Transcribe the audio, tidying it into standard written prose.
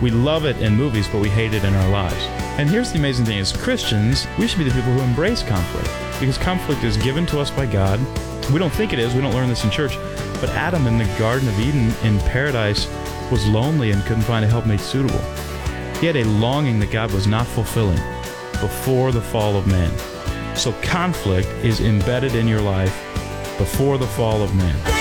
We love it in movies, but we hate it in our lives. And here's the amazing thing. As Christians, we should be the people who embrace conflict, because conflict is given to us by God. We don't think it is. We don't learn this in church. But Adam in the Garden of Eden in paradise was lonely and couldn't find a helpmate suitable. He had a longing that God was not fulfilling before the fall of man. So conflict is embedded in your life before the fall of man.